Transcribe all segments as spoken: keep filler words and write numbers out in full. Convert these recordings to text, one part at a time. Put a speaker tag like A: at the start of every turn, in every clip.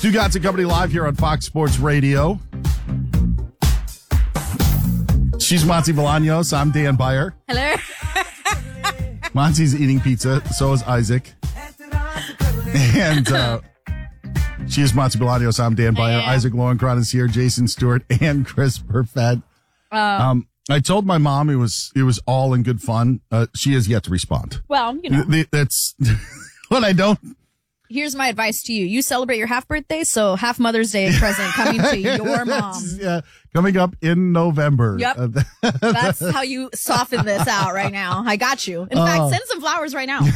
A: Stugotz and Company live here on Fox Sports Radio. She's Monty Bolaños. I'm Dan Beyer.
B: Hello.
A: Monty's eating pizza. So is Isaac. And uh, she is Monty Bolaños. I'm Dan Beyer. Isaac Lowenkron is here. Jason Stewart and Chris Perfett.
B: Uh,
A: um, I told my mom it was it was all in good fun. Uh, she has yet to respond.
B: Well, you know.
A: Th- That's when I don't.
B: Here's my advice to you. You celebrate your half birthday, so half Mother's Day present coming to your mom.
A: Yeah, coming up in November.
B: Yep.
A: Uh,
B: That's how you soften this out right now. I got you. In
A: Oh.
B: fact, send some flowers right now.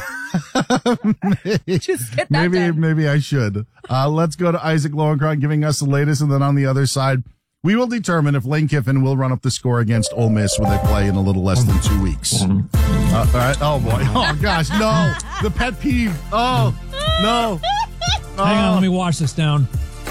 B: Just get that
A: maybe
B: done.
A: maybe I should. Uh, let's go to Isaac Lowenkron giving us the latest, and then on the other side, we will determine if Lane Kiffin will run up the score against Ole Miss when they play in a little less than two weeks. Uh, all right. Oh boy. Oh gosh. No. The pet peeve. Oh no.
C: Hang on, let me wash this down.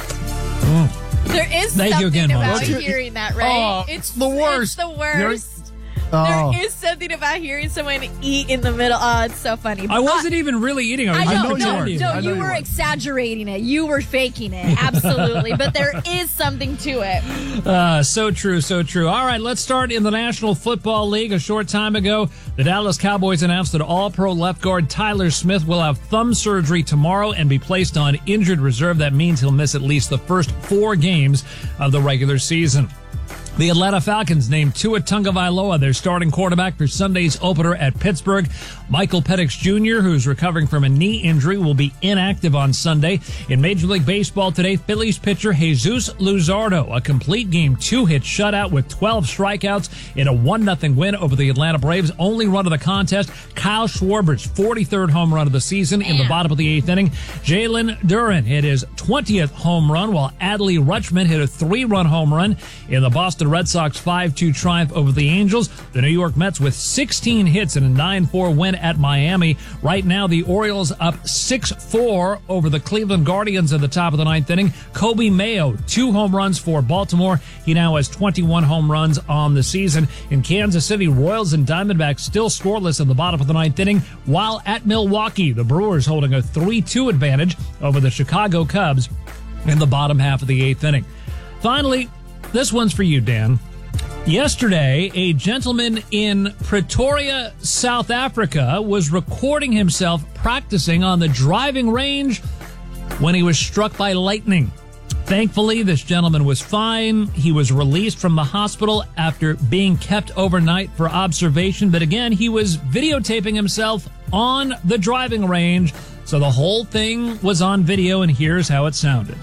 C: Mm.
B: There is
C: Thank you
B: something
C: again,
B: about
C: Mom.
B: hearing that, right?
A: Oh, it's the worst.
B: It's the worst.
A: Oh.
B: There is something about hearing someone eat in the middle. Oh, it's so funny.
C: I wasn't even really eating. I was
B: I
C: just
B: know,
A: know you
B: no,
C: pretending.
B: no,
A: I know
B: you
A: you
B: were
A: weren't.
B: exaggerating it. You were faking it. Absolutely. But there is something to it.
C: Uh, so true, so true. All right, let's start in the National Football League. A short time ago, the Dallas Cowboys announced that All-Pro left guard Tyler Smith will have thumb surgery tomorrow and be placed on injured reserve. That means he'll miss at least the first four games of the regular season. The Atlanta Falcons named Tua Tagovailoa their starting quarterback for Sunday's opener at Pittsburgh. Michael Penix Junior, who's recovering from a knee injury, will be inactive on Sunday. In Major League Baseball today, Phillies pitcher Jesus Luzardo, a complete game two-hit shutout with twelve strikeouts in a one nothing win over the Atlanta Braves. Only run of the contest, Kyle Schwarber's forty-third home run of the season in the bottom of the eighth inning. Jalen Duran hit his twentieth home run, while Adley Rutschman hit a three-run home run in the Boston Red Sox five two triumph over the Angels. The New York Mets with sixteen hits and a nine four win at Miami. Right now, the Orioles up six four over the Cleveland Guardians at the top of the ninth inning. Kobe Mayo, two home runs for Baltimore. He now has twenty-one home runs on the season. In Kansas City, Royals and Diamondbacks still scoreless in the bottom of the ninth inning, while at Milwaukee, the Brewers holding a three two advantage over the Chicago Cubs in the bottom half of the eighth inning. Finally, this one's for you, Dan. Yesterday, a gentleman in Pretoria, South Africa, was recording himself practicing on the driving range when he was struck by lightning. Thankfully, this gentleman was fine. He was released from the hospital after being kept overnight for observation. But again, he was videotaping himself on the driving range. So the whole thing was on video, and here's how it sounded.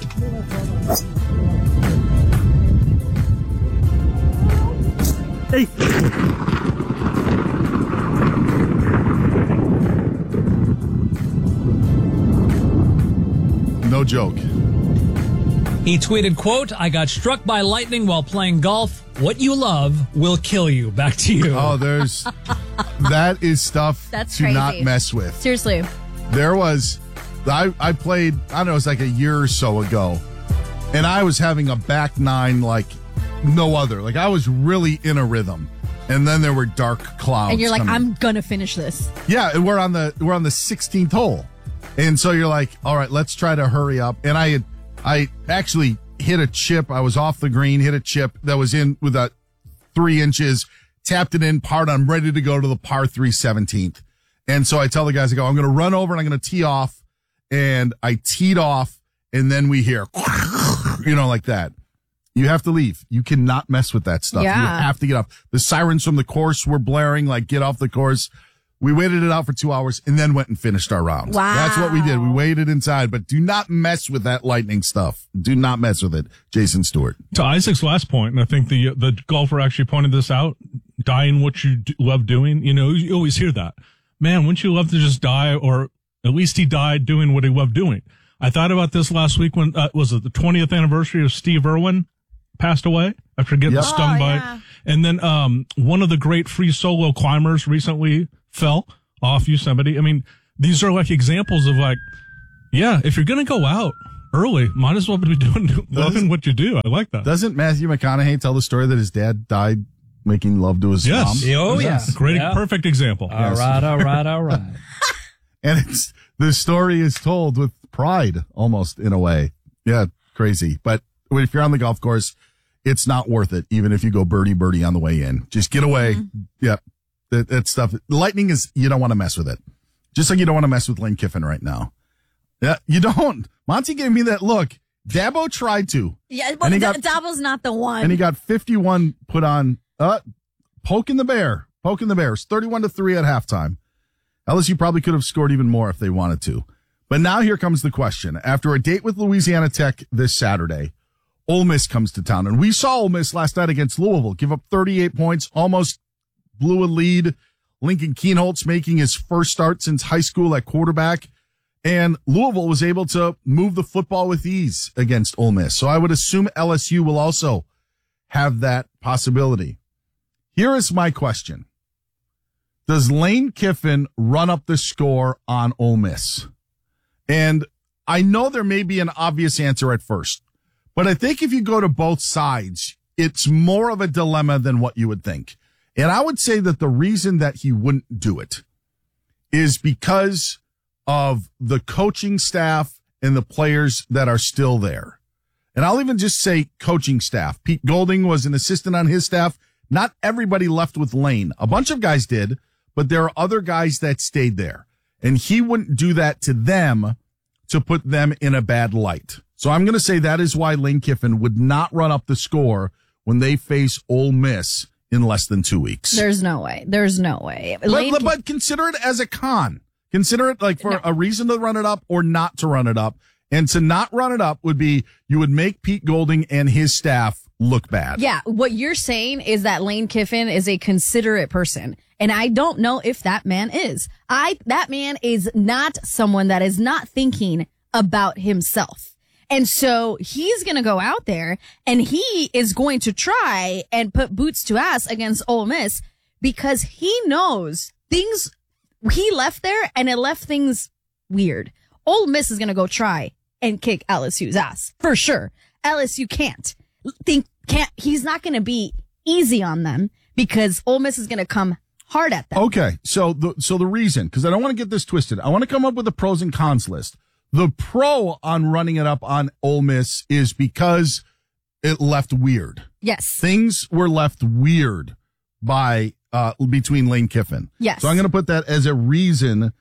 D: Hey.
A: No joke.
C: He tweeted, quote, "I got struck by lightning while playing golf. What you love will kill you." Back to you.
A: Oh, there's that is stuff
B: That's
A: to
B: crazy.
A: not mess with.
B: Seriously.
A: There was, I I played, I don't know, it was like a year or so ago, and I was having a back nine like no other. Like I was really in a rhythm, and then there were dark clouds.
B: And you're like,
A: coming.
B: I'm going to finish this.
A: Yeah, and we're on the we're on the sixteenth hole, and so you're like, all right, let's try to hurry up. And I had I actually hit a chip. I was off the green, hit a chip that was in with a three inches, tapped it in, part. I'm ready to go to the par three seventeenth. And so I tell the guys, I go, I'm going to run over and I'm going to tee off. And I teed off, and then we hear, you know, like that. You have to leave. You cannot mess with that stuff.
B: Yeah.
A: You have to get off. The sirens from the course were blaring, like, get off the course. We waited it out for two hours and then went and finished our round.
B: Wow.
A: That's what we did. We waited inside, but do not mess with that lightning stuff. Do not mess with it. Jason Stewart.
D: To Isaac's last point, and I think the the golfer actually pointed this out, dying what you do, love doing. You know, you always hear that. Man, wouldn't you love to just die, or at least he died doing what he loved doing? I thought about this last week when, uh, was it the twentieth anniversary of Steve Irwin passed away after getting
A: Yep.
D: stung
B: Oh,
D: by,
B: yeah.
D: and then um one of the great free solo climbers recently fell off Yosemite. I mean, these are like examples of like, yeah, if you're gonna go out early, might as well be doing loving what you do. I like that.
A: Doesn't Matthew McConaughey tell the story that his dad died making love to his
D: Yes.
A: mom?
C: Oh,
D: Yeah.
C: yes.
D: Great,
C: Yeah.
D: perfect example.
C: All
A: Yes.
C: right, all right, all right.
A: And it's, the story is told with pride almost in a way. Yeah, crazy. But if you're on the golf course, it's not worth it, even if you go birdie birdie on the way in. Just get away. Mm-hmm. Yeah, that, that stuff. Lightning is, you don't want to mess with it. Just like you don't want to mess with Lane Kiffin right now. Yeah, you don't. Monty gave me that look. Dabo tried to.
B: Yeah, but D- got, Dabo's not the one.
A: And he got fifty-one put on, uh, poking the bear. Poking the Bears. thirty-one to three at halftime. L S U probably could have scored even more if they wanted to. But now here comes the question. After a date with Louisiana Tech this Saturday, Ole Miss comes to town. And we saw Ole Miss last night against Louisville give up thirty-eight points, almost blew a lead. Lincoln Kienholz making his first start since high school at quarterback. And Louisville was able to move the football with ease against Ole Miss. So I would assume L S U will also have that possibility. Here is my question. Does Lane Kiffin run up the score on Ole Miss? And I know there may be an obvious answer at first, but I think if you go to both sides, it's more of a dilemma than what you would think. And I would say that the reason that he wouldn't do it is because of the coaching staff and the players that are still there. And I'll even just say coaching staff. Pete Golding was an assistant on his staff. Not everybody left with Lane. A bunch of guys did, but there are other guys that stayed there. And he wouldn't do that to them to put them in a bad light. So I'm going to say that is why Lane Kiffin would not run up the score when they face Ole Miss in less than two weeks.
B: There's no way. There's no way.
A: But, but, but consider it as a con. Consider it like for no. a reason to run it up or not to run it up. And to not run it up would be you would make Pete Golding and his staff look bad.
B: Yeah. What you're saying is that Lane Kiffin is a considerate person. And I don't know if that man is. I, that man is not someone that is not thinking about himself. And so he's going to go out there and he is going to try and put boots to ass against Ole Miss because he knows things he left there and it left things weird. Ole Miss is going to go try and kick L S U's ass for sure. L S U can't think, can't, he's not going to be easy on them because Ole Miss is going to come hard at them.
A: Okay. So the, so the reason, cause I don't want to get this twisted. I want to come up with a pros and cons list. The pro on running it up on Ole Miss is because it left weird.
B: Yes.
A: Things were left weird by, uh, between Lane Kiffin.
B: Yes.
A: So I'm going to put that as a reason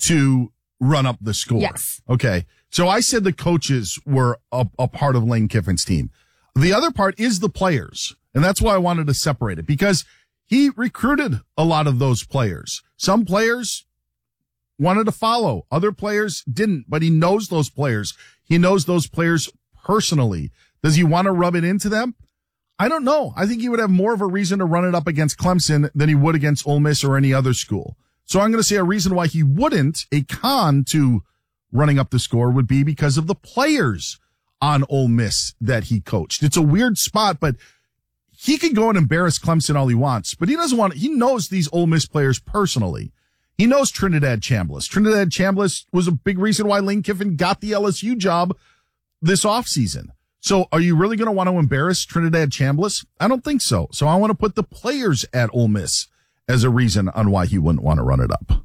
A: to run up the score.
B: Yes.
A: Okay. So I said the coaches were a, a part of Lane Kiffin's team. The other part is the players. And that's why I wanted to separate it because he recruited a lot of those players. Some players wanted to follow. Other players didn't, but he knows those players. He knows those players personally. Does he want to rub it into them? I don't know. I think he would have more of a reason to run it up against Clemson than he would against Ole Miss or any other school. So I'm going to say a reason why he wouldn't, a con to running up the score would be because of the players on Ole Miss that he coached. It's a weird spot, but he can go and embarrass Clemson all he wants, but he doesn't want, he knows these Ole Miss players personally. He knows Trinidad Chambliss. Trinidad Chambliss was a big reason why Lane Kiffin got the L S U job this offseason. So are you really going to want to embarrass Trinidad Chambliss? I don't think so. So I want to put the players at Ole Miss as a reason on why he wouldn't want to run it up.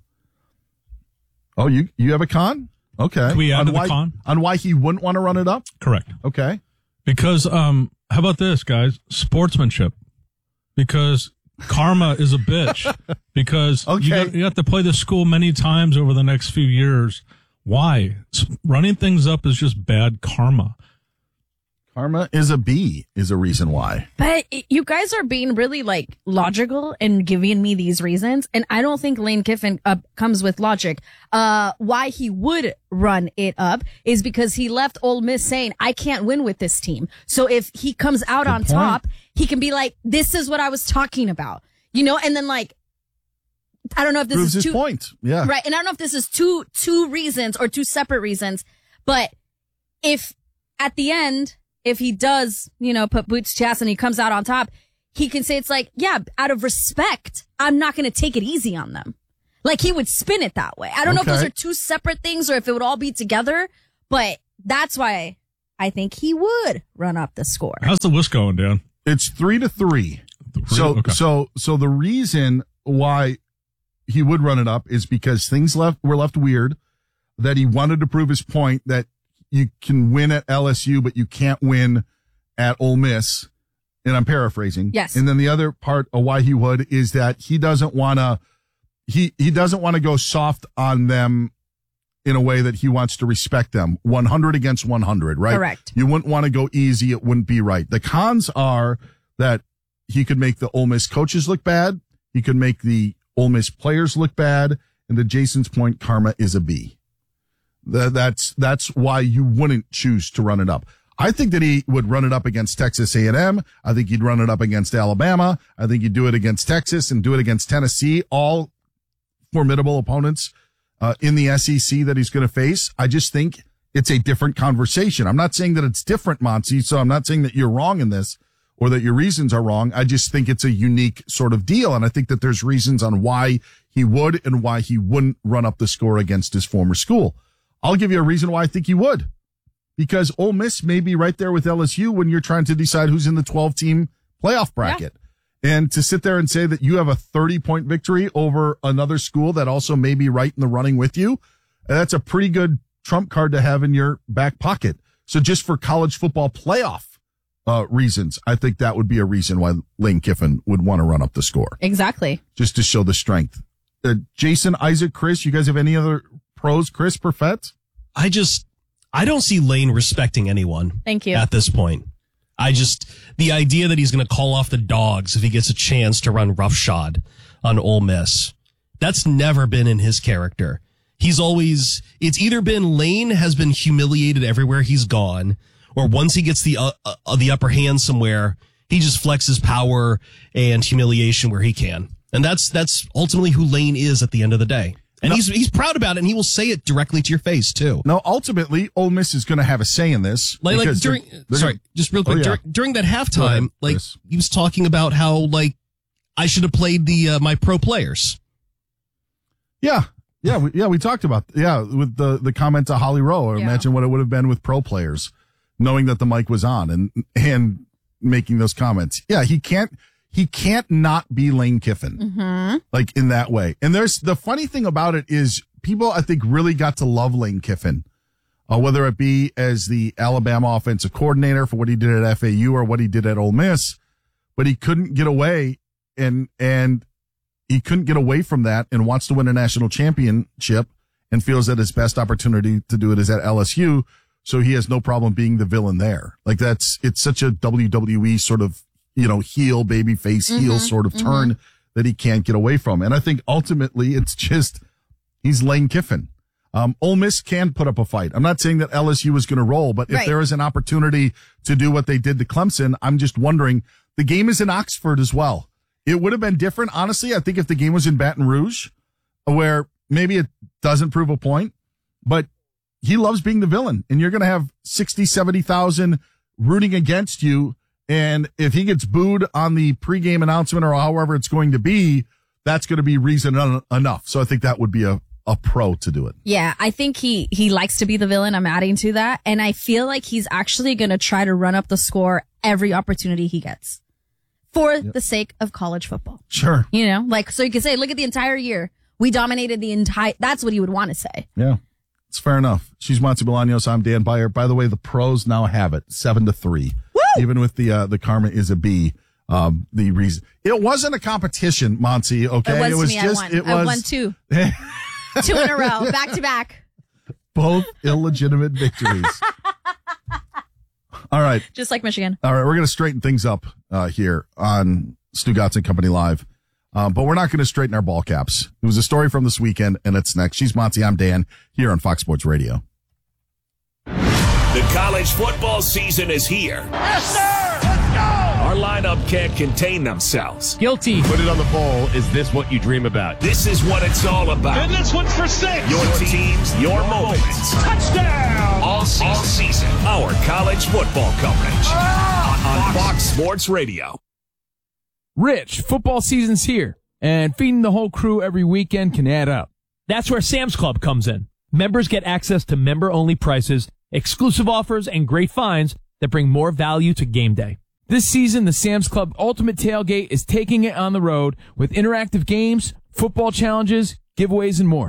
A: Oh, you, you have a con? Okay.
D: Can we add
A: on
D: to the
A: why,
D: con?
A: On why he wouldn't want to run it up?
D: Correct.
A: Okay.
D: Because, um, how about this, guys? Sportsmanship. Because karma is a bitch. Because
A: okay.
D: you, got, you have to play this school many times over the next few years. Why? Running things up is just bad karma.
A: Karma is a B is a reason why.
B: But you guys are being really like logical and giving me these reasons. And I don't think Lane Kiffin uh, comes with logic. Uh, why he would run it up is because he left Ole Miss saying, I can't win with this team. So if he comes out Good on point. top, he can be like, this is what I was talking about, you know, and then like, I don't know if this
A: Proves
B: is
A: his
B: two,
A: point. Yeah.
B: Right. And I don't know if this is two, two reasons or two separate reasons, but if at the end, if he does, you know, put boots to ass and he comes out on top, he can say it's like, yeah, out of respect, I'm not going to take it easy on them. Like he would spin it that way. I don't okay. know if those are two separate things or if it would all be together, but that's why I think he would run up the score.
D: How's the list going, Dan?
A: It's three to three. three? So,
D: okay.
A: so, so the reason why he would run it up is because things left were left weird, that he wanted to prove his point that you can win at L S U, but you can't win at Ole Miss. And I'm paraphrasing.
B: Yes.
A: And then the other part of why he would is that he doesn't want to, he, he doesn't want to go soft on them in a way that he wants to respect them. one hundred against one hundred, right?
B: Correct.
A: You wouldn't want to go easy. It wouldn't be right. The cons are that he could make the Ole Miss coaches look bad. He could make the Ole Miss players look bad. And to Jason's point, karma is a B. That, that's, that's why you wouldn't choose to run it up. I think that he would run it up against Texas A and M. I think he'd run it up against Alabama. I think he'd do it against Texas and do it against Tennessee, all formidable opponents uh, in the S E C that he's going to face. I just think it's a different conversation. I'm not saying that it's different, Monty, so I'm not saying that you're wrong in this or that your reasons are wrong. I just think it's a unique sort of deal, and I think that there's reasons on why he would and why he wouldn't run up the score against his former school. I'll give you a reason why I think he would. Because Ole Miss may be right there with L S U when you're trying to decide who's in the twelve-team playoff bracket. Yeah. And to sit there and say that you have a thirty-point victory over another school that also may be right in the running with you, that's a pretty good trump card to have in your back pocket. So just for college football playoff uh, reasons, I think that would be a reason why Lane Kiffin would want to run up the score.
B: Exactly.
A: Just to show the strength. Uh, Jason, Isaac, Chris, you guys have any other pros? Chris, Perfett?
E: I just... I don't see Lane respecting anyone.
B: Thank you.
E: At this point. I just, the idea that he's going to call off the dogs if he gets a chance to run roughshod on Ole Miss, that's never been in his character. He's always, it's either been Lane has been humiliated everywhere he's gone, or once he gets the, uh, uh, the upper hand somewhere, he just flexes power and humiliation where he can. And that's, that's ultimately who Lane is at the end of the day. And no. he's he's proud about it, and he will say it directly to your face, too.
A: No, ultimately, Ole Miss is going to have a say in this.
E: Like, like during, they're, they're sorry, gonna, just real quick, oh, yeah. during, during that halftime, ahead, like, Chris. He was talking about how, like, I should have played the uh, my pro players.
A: Yeah, yeah, we, yeah, we talked about, yeah, with the, the comment to Holly Rowe. I yeah. imagine what it would have been with pro players, knowing that the mic was on and and making those comments. Yeah, he can't. He can't not be Lane Kiffin,
B: mm-hmm.
A: like in that way. And there's the funny thing about it is people, I think, really got to love Lane Kiffin, uh, whether it be as the Alabama offensive coordinator for what he did at F A U or what he did at Ole Miss, but he couldn't get away and, and he couldn't get away from that and wants to win a national championship and feels that his best opportunity to do it is at L S U. So he has no problem being the villain there. Like that's, it's such a W W E sort of, you know, heel, baby face, heel mm-hmm, sort of mm-hmm. turn that he can't get away from. And I think ultimately it's just, he's Lane Kiffin. Um, Ole Miss can put up a fight. I'm not saying that L S U is going to roll, but if right. there is an opportunity to do what they did to Clemson, I'm just wondering, the game is in Oxford as well. It would have been different. Honestly, I think if the game was in Baton Rouge, where maybe it doesn't prove a point, but he loves being the villain and you're going to have sixty, seventy thousand rooting against you. And if he gets booed on the pregame announcement or however it's going to be, that's going to be reason en- enough. So I think that would be a, a pro to do it.
B: Yeah, I think he, he likes to be the villain. I'm adding to that. And I feel like he's actually going to try to run up the score every opportunity he gets for yep. the sake of college football.
A: Sure.
B: You know, like, so you could say, look at the entire year. We dominated the entire, that's what he would want to say.
A: Yeah. It's fair enough. She's Monty Bolaños. I'm Dan Beyer. By the way, the pros now have it seven to three. Even with the, uh, the karma is a B, um, the reason it wasn't a competition, Monty. Okay.
B: It was,
A: it was
B: me.
A: just,
B: I won.
A: it was
B: I won two, two in a row, back to back.
A: Both illegitimate victories. All right.
B: Just like Michigan.
A: All right. We're going to straighten things up, uh, here on Stugotz and Company Live. Um, but we're not going to straighten our ball caps. It was a story from this weekend and it's next. She's Monty. I'm Dan here on Fox Sports Radio.
F: The college football season is here.
G: Yes, sir! Let's go!
F: Our lineup can't contain themselves.
C: Guilty.
G: Put it on the bowl. Is this what you dream about?
F: This is what it's all about.
G: And this one's for six.
F: Your teams, your moments.
G: Touchdown!
F: All season. All season. Our college football coverage
G: Ah!
F: on Fox Sports Radio.
H: Rich, football season's here, and feeding the whole crew every weekend can add up.
I: That's where Sam's Club comes in. Members get access to member-only prices, exclusive offers, and great finds that bring more value to game day.
H: This season, the Sam's Club Ultimate Tailgate is taking it on the road with interactive games, football challenges, giveaways, and more.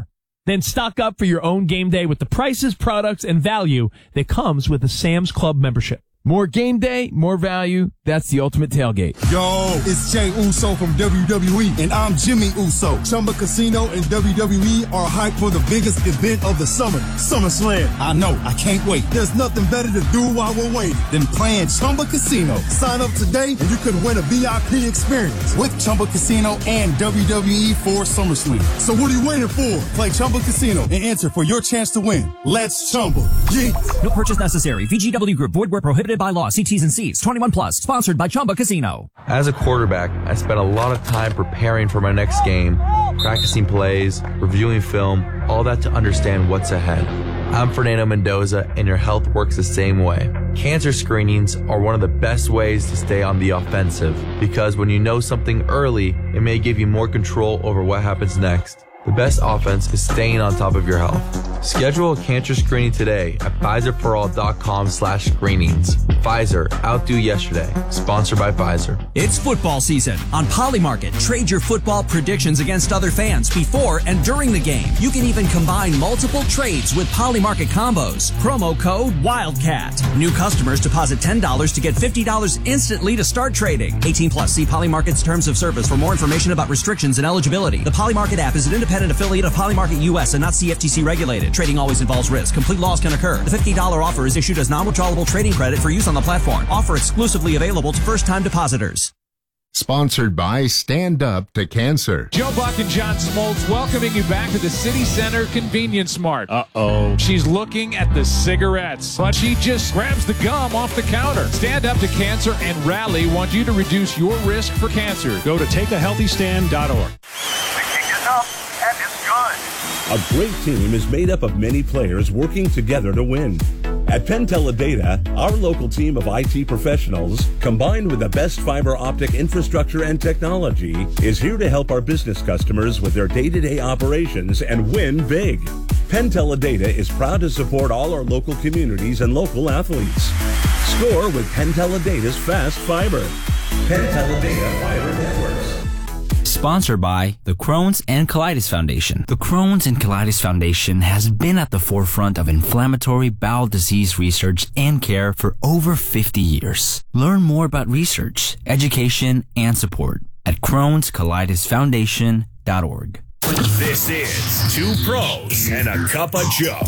I: Then stock up for your own game day with the prices, products, and value that comes with a Sam's Club membership.
H: More game day, more value. That's the ultimate tailgate.
J: Yo, it's Jay Uso from W W E, and I'm Jimmy Uso. Chumba Casino and W W E are hyped for the biggest event of the summer, SummerSlam. I know, I can't wait. There's nothing better to do while we're waiting than playing Chumba Casino. Sign up today, and you could win a V I P experience with Chumba Casino and W W E for SummerSlam. So what are you waiting for? Play Chumba Casino and enter for your chance to win. Let's Chumba. Yeah.
K: No purchase necessary. V G W Group. Void where prohibited by law. See T's and C's. twenty-one plus. Sponsored by Chumba Casino.
L: As a quarterback, I spent a lot of time preparing for my next game, practicing plays, reviewing film, all that to understand what's ahead. I'm Fernando Mendoza, and your health works the same way. Cancer screenings are one of the best ways to stay on the offensive, because when you know something early, it may give you more control over what happens next. The best offense is staying on top of your health. Schedule a cancer screening today at Pfizerforall.com slash screenings. Pfizer, outdo yesterday. Sponsored by Pfizer.
K: It's football season. On Polymarket, trade your football predictions against other fans before and during the game. You can even combine multiple trades with Polymarket combos. Promo code WILDCAT. New customers deposit ten dollars to get fifty dollars instantly to start trading. eighteen plus. See Polymarket's terms of service for more information about restrictions and eligibility. The Polymarket app is an independent affiliate of Polymarket U S and not C F T C regulated. Trading always involves risk. Complete loss can occur. The fifty dollars offer is issued as non-withdrawable trading credit for use on the platform. Offer exclusively available to first-time depositors.
M: Sponsored by Stand Up to Cancer.
N: Joe Buck and John Smoltz welcoming you back to the City Center Convenience Mart. Uh-oh. She's looking at the cigarettes, but she just grabs the gum off the counter. Stand Up to Cancer and Rally want you to reduce your risk for cancer. Go to take a healthy stand dot org.
O: A great team is made up of many players working together to win. At PenTeleData, our local team of I T professionals, combined with the best fiber optic infrastructure and technology, is here to help our business customers with their day-to-day operations and win big. PenTeleData is proud to support all our local communities and local athletes. Score with PenTeleData's fast fiber. PenTeleData Fiber Networks.
P: Sponsored by the Crohn's and Colitis Foundation. The Crohn's and Colitis Foundation has been at the forefront of inflammatory bowel disease research and care for over fifty years. Learn more about research, education, and support at Crohn's Colitis Foundation dot org.
F: This is Two Pros and a Cup of Joe.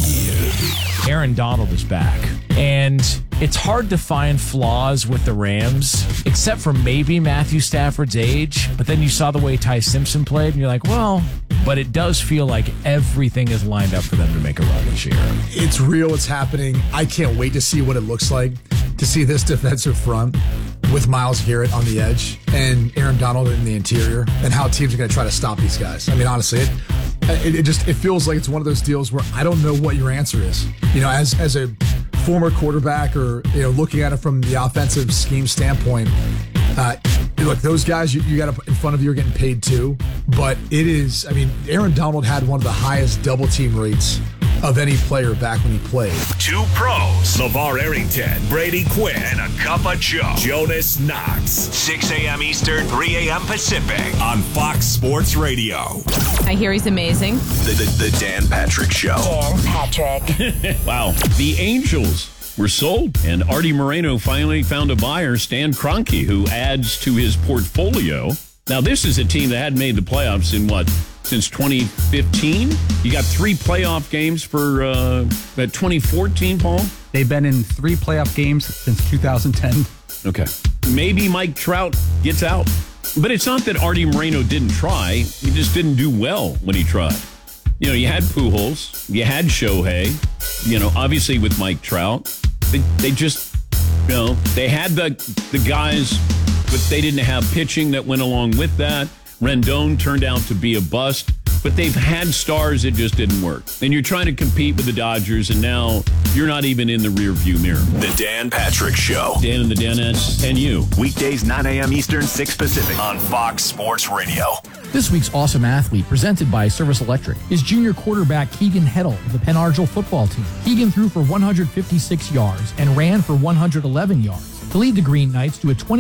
I: Aaron Donald is back, and it's hard to find flaws with the Rams, except for maybe Matthew Stafford's age. But then you saw the way Ty Simpson played, and you're like, well, but it does feel like everything is lined up for them to make a run this year.
Q: It's real. It's happening. I can't wait to see what it looks like to see this defensive front with Myles Garrett on the edge and Aaron Donald in the interior, and how teams are going to try to stop these guys. I mean, honestly, it, it, it just it feels like it's one of those deals where I don't know what your answer is. You know, as as a former quarterback, or you know, looking at it from the offensive scheme standpoint, uh, look, those guys you, you got in front of you are getting paid too. But it is, I mean, Aaron Donald had one of the highest double team rates of any player back when he played.
F: Two Pros, LeVar Arrington, Brady Quinn, and a Cup of Joe, Jonas Knox. six a.m. Eastern, three a.m. Pacific on Fox Sports Radio.
R: I hear he's amazing.
F: The, the, the Dan Patrick Show.
R: Dan Patrick.
S: Wow. The Angels were sold, and Artie Moreno finally found a buyer, Stan Kroenke, who adds to his portfolio. Now, this is a team that hadn't made the playoffs in what? Since twenty fifteen? You got three playoff games for uh, that twenty fourteen, Paul?
T: They've been in three playoff games since two thousand ten.
S: Okay. Maybe Mike Trout gets out. But it's not that Artie Moreno didn't try. He just didn't do well when he tried. You know, you had Pujols. You had Shohei. You know, obviously with Mike Trout. They, they just, you know, they had the the guys, but they didn't have pitching that went along with that. Rendon turned out to be a bust, but they've had stars that just didn't work. And you're trying to compete with the Dodgers, and now you're not even in the rearview mirror.
F: The Dan Patrick Show.
S: Dan and the Danettes and you.
F: Weekdays, nine a.m. Eastern, six Pacific on Fox Sports Radio.
U: This week's Awesome Athlete, presented by Service Electric, is junior quarterback Keegan Heddle of the Penn Argyle football team. Keegan threw for one hundred fifty-six yards and ran for one hundred eleven yards to lead the Green Knights to a twenty